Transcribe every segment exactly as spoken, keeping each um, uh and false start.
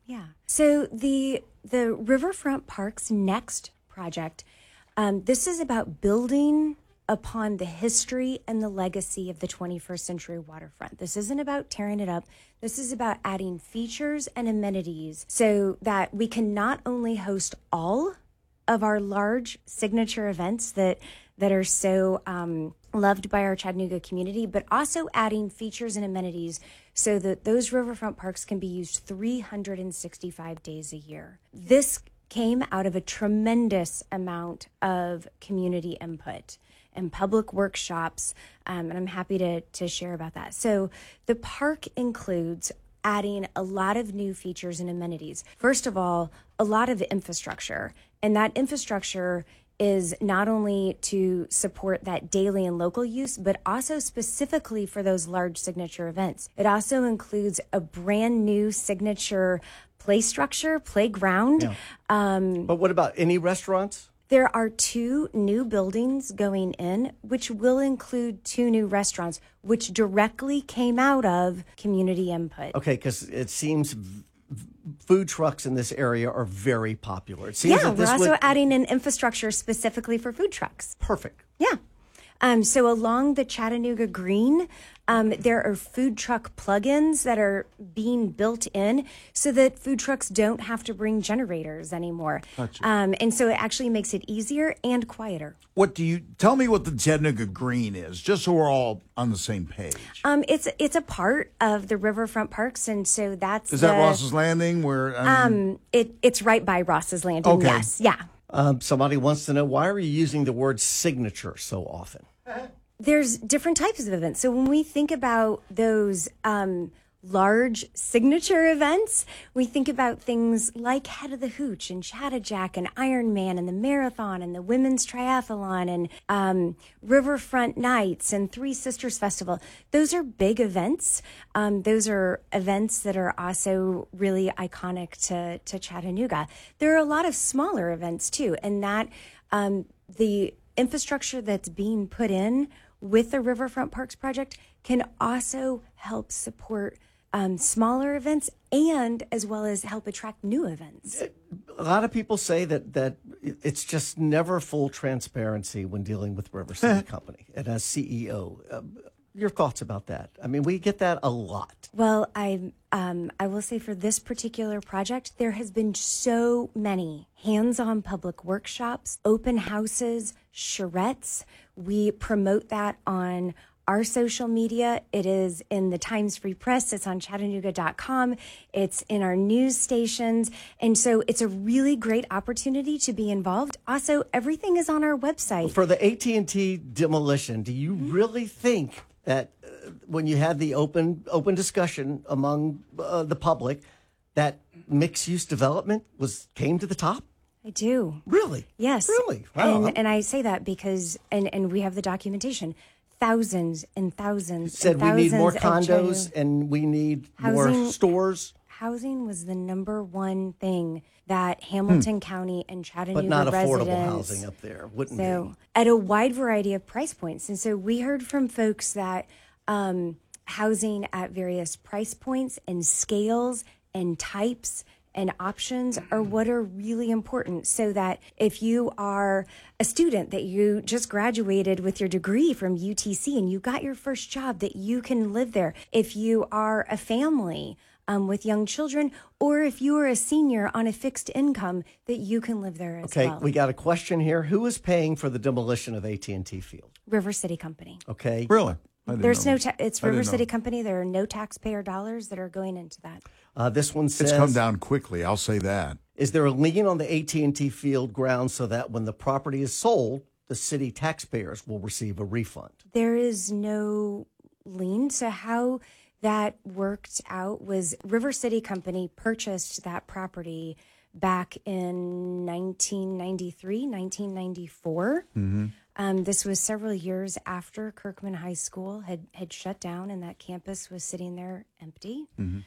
Yeah. So the the Riverfront Parks Next project, um, this is about building upon the history and the legacy of the twenty-first century waterfront. This isn't about tearing it up. This is about adding features and amenities so that we can not only host all of our large signature events that that are so um, loved by our Chattanooga community, but also adding features and amenities so that those riverfront parks can be used three hundred sixty-five days a year. This came out of a tremendous amount of community input and public workshops, um, and I'm happy to, to share about that. So the park includes adding a lot of new features and amenities. First of all, a lot of infrastructure, and that infrastructure is not only to support that daily and local use, but also specifically for those large signature events. It also includes a brand new signature play structure, playground. Yeah. Um, but what about any restaurants? There are two new buildings going in, which will include two new restaurants, which directly came out of community input. Okay, because it seems v- food trucks in this area are very popular. It seems Yeah, that we're this also would... adding an infrastructure specifically for food trucks. Perfect. Yeah. Um, so along the Chattanooga Green, um, there are food truck plugins that are being built in so that food trucks don't have to bring generators anymore. Gotcha. Um, and so it actually makes it easier and quieter. What do you tell me what the Chattanooga Green is, just so we're all on the same page? Um, it's it's a part of the Riverfront Parks, and so that's Is the, that Ross's Landing? Where I mean, um, it it's right by Ross's Landing. Okay. Yes, yeah. Um, somebody wants to know, why are you using the word signature so often? There's different types of events. So when we think about those um, large signature events, we think about things like Head of the Hooch and Chattajack and Ironman and the Marathon and the Women's Triathlon and um, Riverfront Nights and Three Sisters Festival. Those are big events. Um, those are events that are also really iconic to, to Chattanooga. There are a lot of smaller events too, and that um, the infrastructure that's being put in with the Riverfront Parks project can also help support um, smaller events and as well as help attract new events. A lot of people say that that it's just never full transparency when dealing with River City Company. And as C E O, uh, your thoughts about that? I mean, we get that a lot. Well, I um, I will say for this particular project, there has been so many hands-on public workshops, open houses, charrettes. We promote that on our social media. It is in the Times Free Press. It's on Chattanooga dot com. It's in our news stations. And so it's a really great opportunity to be involved. Also, everything is on our website. For the A T and T demolition, do you really think that uh, when you had the open open discussion among uh, the public, that mixed-use development was came to the top? I do. Really? Yes. Really? Wow. And, and I say that because, and, and we have the documentation, thousands and thousands Said and we thousands need more of condos Chattanooga- and we need Housing- more stores, Housing was the number one thing that Hamilton County and Chattanooga but not affordable residents, housing up there, wouldn't so it? at a wide variety of price points. And so we heard from folks that um, housing at various price points and scales and types and options are what are really important, so that if you are a student that you just graduated with your degree from U T C and you got your first job, that you can live there. If you are a family um, with young children, or if you are a senior on a fixed income, that you can live there as Okay, well. we got a question here. Who is paying for the demolition of A T and T Field? River City Company. Okay. really? I didn't There's know no, that. ta- it's I didn't River know. City Company. There are no taxpayer dollars that are going into that. Uh, this one says, It's come down quickly. I'll say that. is there a lien on the A T and T Field grounds so that when the property is sold, the city taxpayers will receive a refund? There is no lien. So how that worked out was River City Company purchased that property back in nineteen ninety-three, nineteen ninety-four. Mm-hmm. Um, this was several years after Kirkman High School had, had shut down and that campus was sitting there empty. Mm-hmm.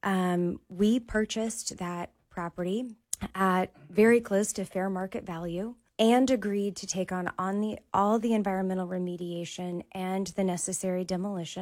Um, we purchased that property at very close to fair market value and agreed to take on, on the all the environmental remediation and the necessary demolition.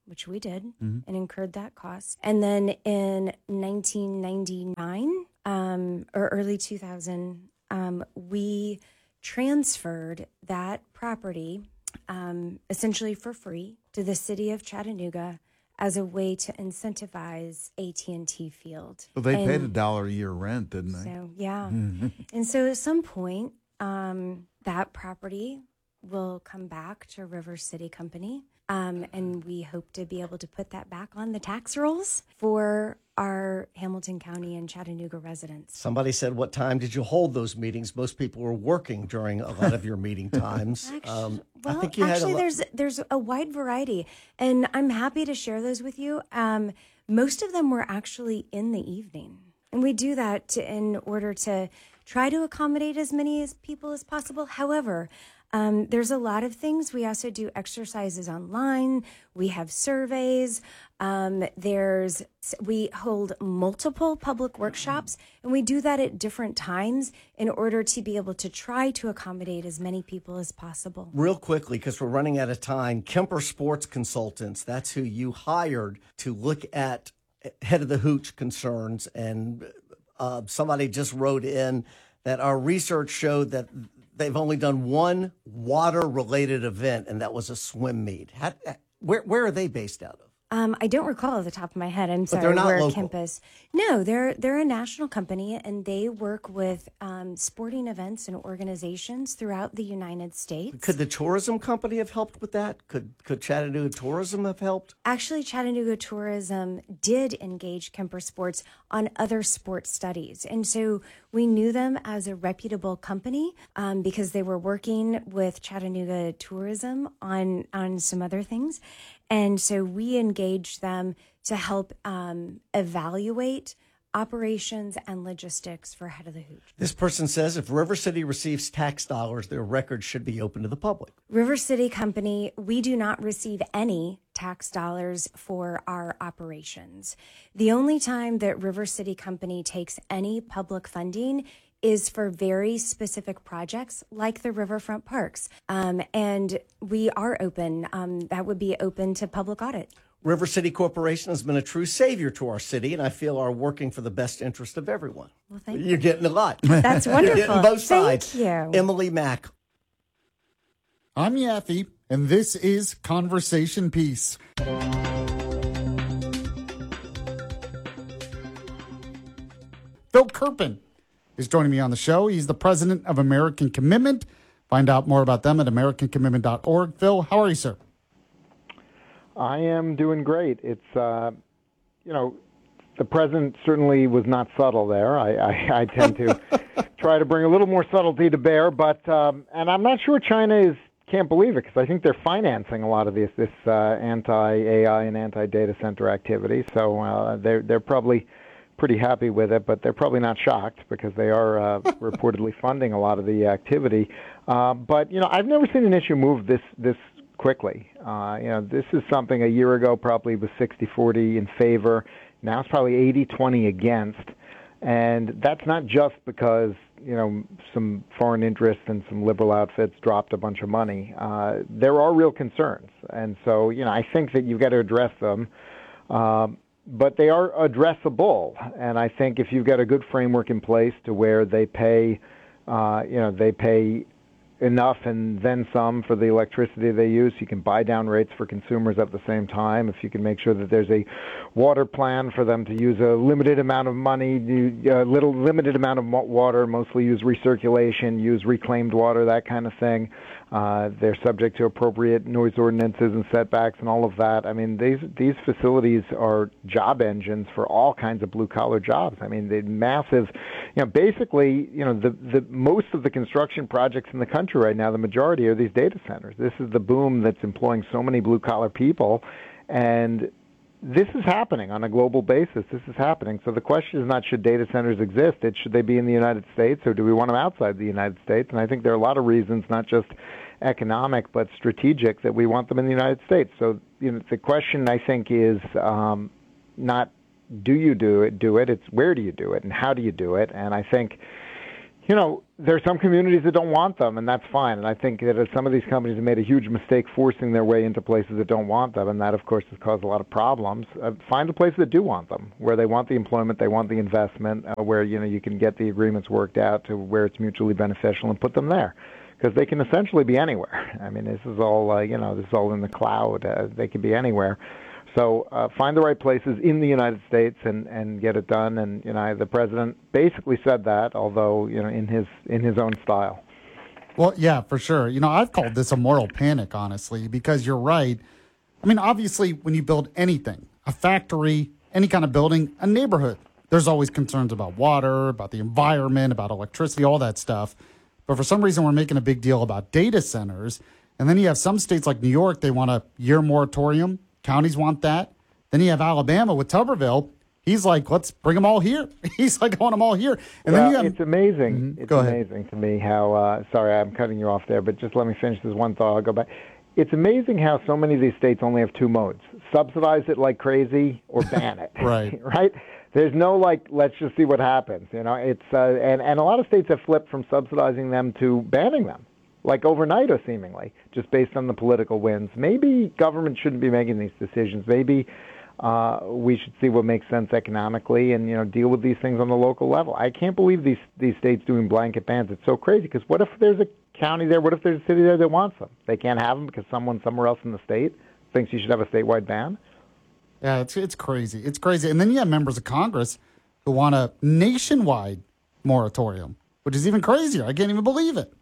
which we did, mm-hmm. and incurred that cost. And then in nineteen ninety-nine um, or early two thousand, um, we transferred that property um, essentially for free to the city of Chattanooga as a way to incentivize A T and T Field. Well, they and paid a dollar a year rent, didn't they? So, yeah. And so at some point, um, that property will come back to River City Company. Um, and we hope to be able to put that back on the tax rolls for our Hamilton County and Chattanooga residents. Somebody said, what time did you hold those meetings? Most people were working during a lot of your meeting times. Actually, um, well, I think you actually, had a lo- there's there's a wide variety, and I'm happy to share those with you. Um, most of them were actually in the evening, and we do that to, in order to try to accommodate as many as people as possible. However, Um, there's a lot of things. We also do exercises online. We have surveys. Um, there's we hold multiple public workshops, and we do that at different times in order to be able to try to accommodate as many people as possible. Real quickly, because we're running out of time, Kemper Sports Consultants, that's who you hired to look at head of the hooch concerns. And uh, somebody just wrote in that our research showed that they've only done one water-related event, and that was a swim meet. How, where where are they based out of? Um, I don't recall off the top of my head. I'm But sorry. they're not where local. Kemp is. No, they're they're a national company, and they work with um, sporting events and organizations throughout the United States. Could the tourism company have helped with that? Could could Chattanooga Tourism have helped? Actually, Chattanooga Tourism did engage Kemper Sports on other sports studies. And so we knew them as a reputable company um, because they were working with Chattanooga Tourism on, on some other things. And so we engaged them to help um, evaluate operations and logistics for Head of the Hooch. This person says if River City receives tax dollars, their records should be open to the public. River City Company, we do not receive any tax dollars for our operations. The only time that River City Company takes any public funding is for very specific projects like the riverfront parks. Um, and we are open. Um, that would be open to public audit. River City Corporation has been a true savior to our city, and I feel are working for the best interest of everyone. Well, thank you. You're getting a lot. That's wonderful. You're getting both sides. Thank you. Emily Mack. I'm Yaffe, and this is Conversation Piece. Phil Kerpen is joining me on the show. He's the president of American Commitment. Find out more about them at american commitment dot org. Phil, how are you, sir? I am doing great. It's, uh, you know, the president certainly was not subtle there. I, I, I tend to try to bring a little more subtlety to bear, but um, and I'm not sure China is can't believe it because I think they're financing a lot of this this uh, anti-A I and anti-data center activity. So uh, they're they're probably pretty happy with it, but they're probably not shocked because they are uh, reportedly funding a lot of the activity. Uh, but you know, I've never seen an issue move this this quickly. Uh, you know, this is something a year ago probably was sixty forty in favor. Now it's probably eighty twenty against. And that's not just because, you know, some foreign interests and some liberal outfits dropped a bunch of money. Uh, there are real concerns. And so, you know, I think that you've got to address them. Um, but they are addressable. And I think if you've got a good framework in place to where they pay, uh, you know, they pay enough and then some for the electricity they use. You can buy down rates for consumers at the same time. If you can make sure that there's a water plan for them to use a limited amount of money, a little limited amount of water, mostly use recirculation, use reclaimed water, that kind of thing. Uh, they're subject to appropriate noise ordinances and setbacks and all of that. I mean, these these facilities are job engines for all kinds of blue-collar jobs. I mean, they're massive. You know, basically, you know, the the most of the construction projects in the country right now, the majority are these data centers. This is the boom that's employing so many blue-collar people, and this is happening on a global basis. This is happening. So the question is not should data centers exist, it's should they be in the United States or do we want them outside the United States? And I think there are a lot of reasons, not just economic but strategic, that we want them in the United States. So you know, the question I think is um, not do you do it, do it, it's where do you do it and how do you do it? And I think you know, there are some communities that don't want them, and that's fine. And I think that some of these companies have made a huge mistake forcing their way into places that don't want them, and that, of course, has caused a lot of problems. Uh, find the places that do want them, where they want the employment, they want the investment, uh, where, you know, you can get the agreements worked out to where it's mutually beneficial, and put them there. Because they can essentially be anywhere. I mean, this is all, uh, you know, this is all in the cloud. Uh, they can be anywhere. So uh, find the right places in the United States and, and get it done. And you know, the president basically said that, although you know, in his in his own style. Well, yeah, for sure. You know, I've called this a moral panic, honestly, because you're right. I mean, obviously, when you build anything, a factory, any kind of building, a neighborhood, there's always concerns about water, about the environment, about electricity, all that stuff. But for some reason, we're making a big deal about data centers. And then you have some states like New York, they want a year moratorium. Counties want that. Then you have Alabama with Tuberville. He's like, let's bring them all here. He's like, I want them all here. And well, then you have, it's amazing. Mm-hmm. It's Go ahead. amazing to me how, uh, sorry, I'm cutting you off there, but just let me finish this one thought. I'll go back. It's amazing how so many of these states only have two modes. Subsidize it like crazy or ban it. Right. Right? There's no, like, let's just see what happens. You know, it's, uh, and, and a lot of states have flipped from subsidizing them to banning them. Like overnight or seemingly, just based on the political winds. Maybe government shouldn't be making these decisions. Maybe uh, we should see what makes sense economically and, you know, deal with these things on the local level. I can't believe these these states doing blanket bans. It's so crazy because what if there's a county there? What if there's a city there that wants them? They can't have them because someone somewhere else in the state thinks you should have a statewide ban? Yeah, it's it's crazy. It's crazy. And then you have members of Congress who want a nationwide moratorium, which is even crazier. I can't even believe it.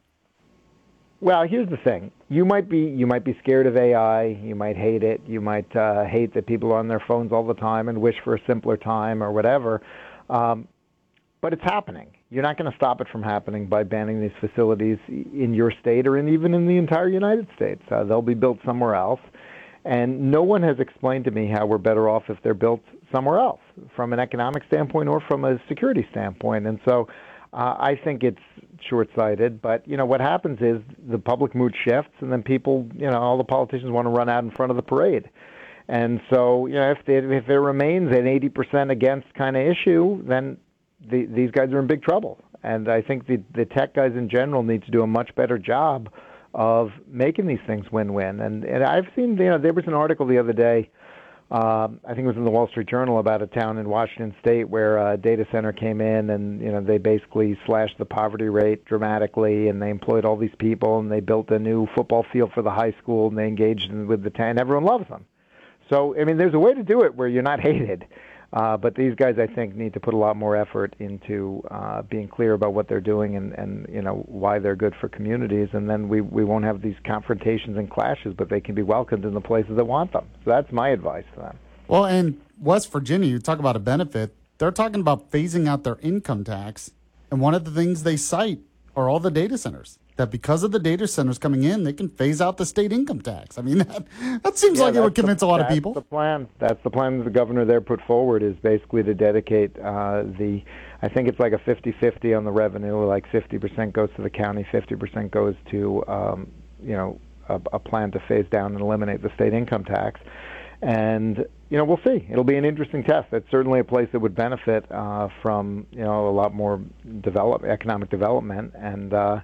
Well, here's the thing. You might be you might be scared of A I. You might hate it. You might uh, hate that people are on their phones all the time and wish for a simpler time or whatever. Um, but it's happening. You're not going to stop it from happening by banning these facilities in your state or in even in the entire United States. Uh, they'll be built somewhere else. And no one has explained to me how we're better off if they're built somewhere else from an economic standpoint or from a security standpoint. And so uh, I think it's short-sighted, but you know what happens is the public mood shifts, and then people, you know, all the politicians want to run out in front of the parade, and so you know if they, if it remains an eighty percent against kind of issue, then the, these guys are in big trouble. And I think the the tech guys in general need to do a much better job of making these things win-win. And and I've seen, you know, there was an article the other day. Um, I think it was in the Wall Street Journal about a town in Washington State where a data center came in and, you know, they basically slashed the poverty rate dramatically, and they employed all these people, and they built a new football field for the high school, and they engaged in, with the town. Everyone loves them. So, I mean, there's a way to do it where you're not hated. Uh, but these guys, I think, need to put a lot more effort into uh, being clear about what they're doing and, and, you know, why they're good for communities. And then we, we won't have these confrontations and clashes, but they can be welcomed in the places that want them. So that's my advice to them. Well, and West Virginia, you talk about a benefit. They're talking about phasing out their income tax. And one of the things they cite are all the data centers. That because of the data centers coming in, they can phase out the state income tax. I mean, that, that seems Yeah, like it would that's convince the, a lot of that's people. That's the plan. That's the plan that the governor there put forward, is basically to dedicate uh, the, I think it's like a fifty-fifty on the revenue, like fifty percent goes to the county, fifty percent goes to, um, you know, a, a plan to phase down and eliminate the state income tax. And, you know, we'll see. It'll be an interesting test. It's certainly a place that would benefit uh, from, you know, a lot more develop, economic development. And, uh,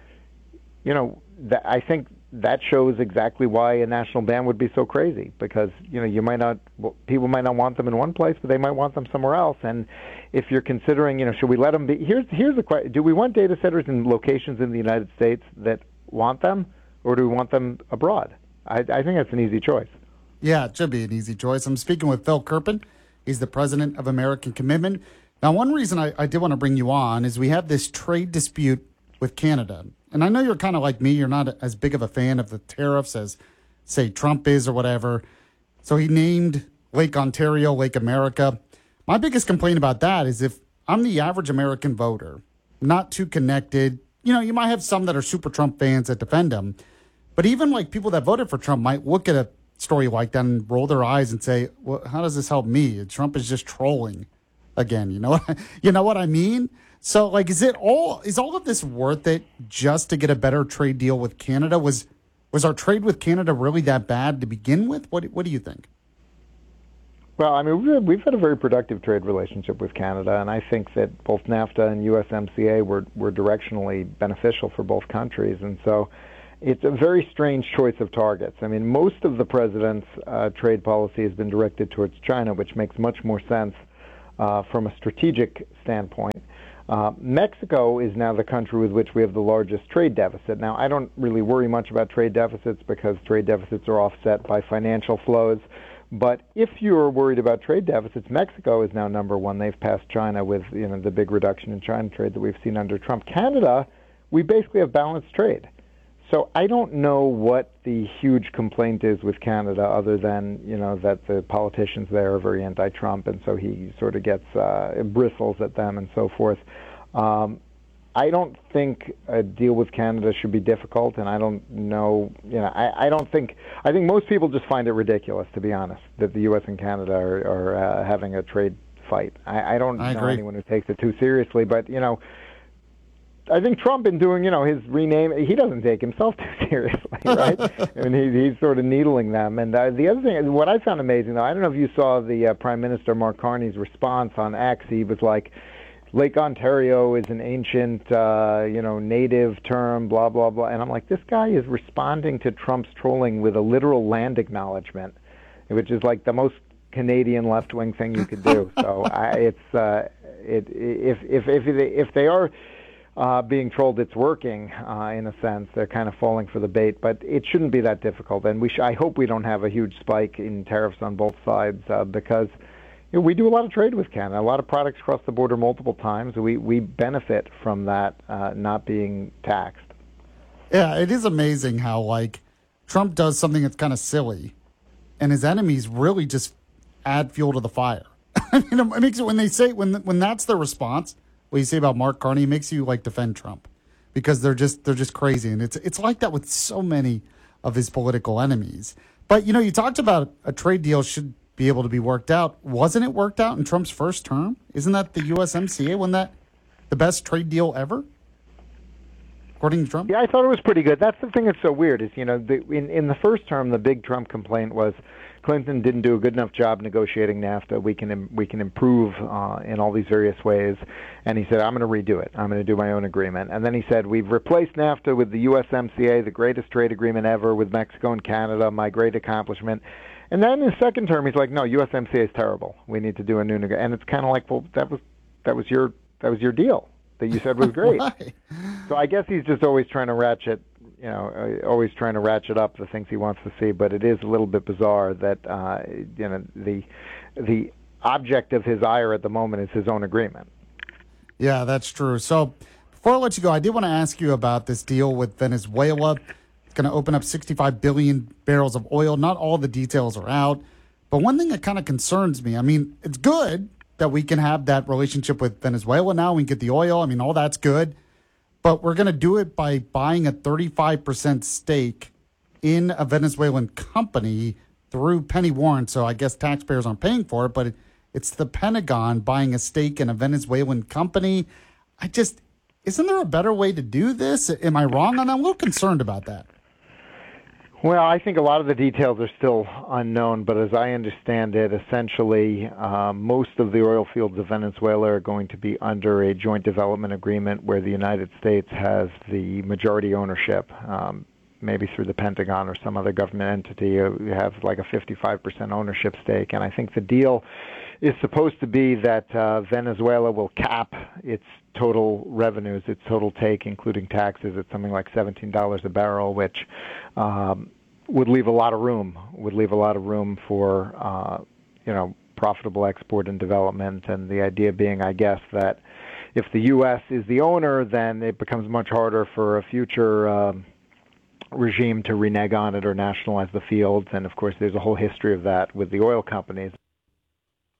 you know, th- I think that shows exactly why a national ban would be so crazy, because, you know, you might not, well, people might not want them in one place, but they might want them somewhere else. And if you're considering, you know, should we let them be, here's, here's the question, do we want data centers in locations in the United States that want them, or do we want them abroad? I, I think that's an easy choice. Yeah, it should be an easy choice. I'm speaking with Phil Kerpen. He's the president of American Commitment. Now, one reason I, I did want to bring you on is we have this trade dispute with Canada. And I know you're kind of like me. You're not as big of a fan of the tariffs as, say, Trump is or whatever. So he named Lake Ontario, Lake America. My biggest complaint about that is if I'm the average American voter, not too connected, you know, you might have some that are super Trump fans that defend him. But even like people that voted for Trump might look at a story like that and roll their eyes and say, well, how does this help me? Trump is just trolling again. You know what, you know what I mean? So, like, is it all, is all of this worth it just to get a better trade deal with Canada? Was was our trade with Canada really that bad to begin with? What What do you think? Well, I mean, we've we've had a very productive trade relationship with Canada, and I think that both NAFTA and U S M C A were, were directionally beneficial for both countries. And so it's a very strange choice of targets. I mean, most of the president's uh, trade policy has been directed towards China, which makes much more sense uh, from a strategic standpoint. Uh, Mexico is now the country with which we have the largest trade deficit. Now, I don't really worry much about trade deficits because trade deficits are offset by financial flows. But if you're worried about trade deficits, Mexico is now number one. They've passed China with, you know, the big reduction in China trade that we've seen under Trump. Canada, we basically have balanced trade. So I don't know what the huge complaint is with Canada other than, you know, that the politicians there are very anti-Trump, and so he sort of gets uh, bristles at them and so forth. Um, I don't think a deal with Canada should be difficult, and I don't know, you know, I, I don't think, I think most people just find it ridiculous, to be honest, that the U S and Canada are, are uh, having a trade fight. I, I don't I know agree. anyone who takes it too seriously, but, you know, I think Trump, in doing, you know, his rename, he doesn't take himself too seriously, right? I mean, he, he's sort of needling them. And uh, the other thing, what I found amazing, though, I don't know if you saw the uh, Prime Minister Mark Carney's response on X. He was like, Lake Ontario is an ancient, uh, you know, native term, blah, blah, blah. And I'm like, this guy is responding to Trump's trolling with a literal land acknowledgement, which is like the most Canadian left-wing thing you could do. So I, it's, uh, it, if, if, if, they, if they are uh, being trolled, it's working uh, in a sense. They're kind of falling for the bait, but it shouldn't be that difficult. And we sh- I hope we don't have a huge spike in tariffs on both sides uh, because you know, we do a lot of trade with Canada. A lot of products cross the border multiple times. We we benefit from that uh, not being taxed. Yeah, it is amazing how, like, Trump does something that's kind of silly, and his enemies really just add fuel to the fire. I mean, it makes it, when they say, when when that's their response, what you say about Mark Carney, it makes you, like, defend Trump because they're just they're just crazy. And it's it's like that with so many of his political enemies. But, you know, you talked about a trade deal should be able to be worked out. Wasn't it worked out in Trump's first term? Isn't that the U S M C A? Wasn't that the best trade deal ever, according to Trump? Yeah, I thought it was pretty good. That's the thing that's so weird is, you know, the, in, in the first term, the big Trump complaint was Clinton didn't do a good enough job negotiating NAFTA. We can we can improve uh, in all these various ways. And he said, I'm going to redo it. I'm going to do my own agreement. And then he said, we've replaced NAFTA with the U S M C A, the greatest trade agreement ever with Mexico and Canada, my great accomplishment. And then in his second term, he's like, "No, U S M C A is terrible. We need to do a new neg-" And it's kind of like, well, that was that was your that was your deal that you said was great. Right. So I guess he's just always trying to ratchet, you know, uh, always trying to ratchet up the things he wants to see. But it is a little bit bizarre that uh, you know the the object of his ire at the moment is his own agreement. Yeah, that's true. So before I let you go, I did want to ask you about this deal with Venezuela. Going to open up sixty-five billion barrels of oil. Not all the details are out. But one thing that kind of concerns me, I mean, it's good that we can have that relationship with Venezuela now. We can get the oil. I mean, all that's good. But we're going to do it by buying a thirty-five percent stake in a Venezuelan company through penny warrant. So I guess taxpayers aren't paying for it, but it, it's the Pentagon buying a stake in a Venezuelan company. I just, isn't there a better way to do this? Am I wrong on that? I'm a little concerned about that. Well, I think a lot of the details are still unknown, but as I understand it, essentially uh, most of the oil fields of Venezuela are going to be under a joint development agreement where the United States has the majority ownership, um, maybe through the Pentagon or some other government entity. You have like a fifty-five percent ownership stake, and I think the deal is supposed to be that uh, Venezuela will cap its total revenues, its total take, including taxes, at something like seventeen dollars a barrel, which um, would leave a lot of room, would leave a lot of room for, uh, you know, profitable export and development. And the idea being, I guess, that if the U S is the owner, then it becomes much harder for a future um, regime to renege on it or nationalize the fields. And, of course, there's a whole history of that with the oil companies.